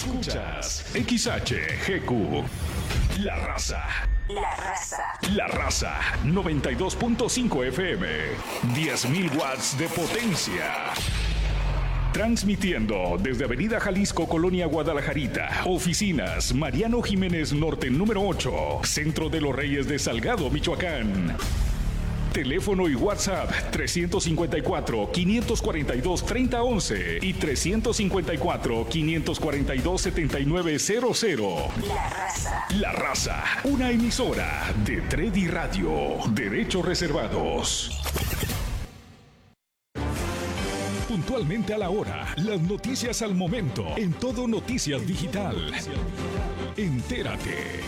Escuchas XHGQ. La Raza. La Raza. La Raza 92.5 FM. 10.000 watts de potencia. Transmitiendo desde Avenida Jalisco, Colonia Guadalajarita. Oficinas Mariano Jiménez Norte número 8. Centro de los Reyes de Salgado, Michoacán. Teléfono y WhatsApp 354-542-3011 y 354-542-7900. La Raza. La Raza, una emisora de Tredi Radio. Derechos reservados. Puntualmente a la hora, las noticias al momento, en Todo Noticias Digital. Entérate.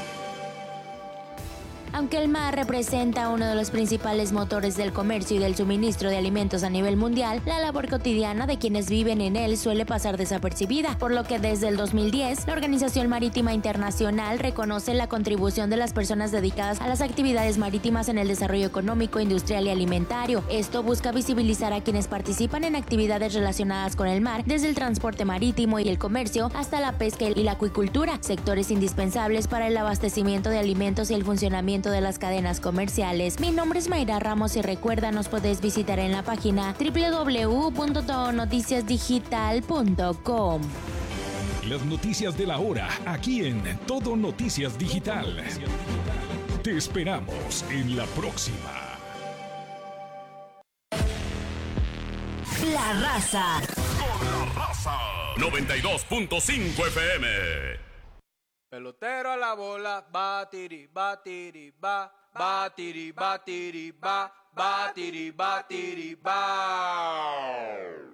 Aunque el mar representa uno de los principales motores del comercio y del suministro de alimentos a nivel mundial, la labor cotidiana de quienes viven en él suele pasar desapercibida, por lo que desde el 2010, la Organización Marítima Internacional reconoce la contribución de las personas dedicadas a las actividades marítimas en el desarrollo económico, industrial y alimentario. Esto busca visibilizar a quienes participan en actividades relacionadas con el mar, desde el transporte marítimo y el comercio hasta la pesca y la acuicultura, sectores indispensables para el abastecimiento de alimentos y el funcionamiento de las cadenas comerciales. Mi nombre es Mayra Ramos y recuerda, nos puedes visitar en la página www.todonoticiasdigital.com. Las noticias de la hora, aquí en Todo Noticias Digital. Te esperamos en la próxima. La Raza. Con La Raza 92.5 FM. Pelotero a la bola, batiri, batiri, ba, batiri, batiri, ba, batiri, batiri, ba.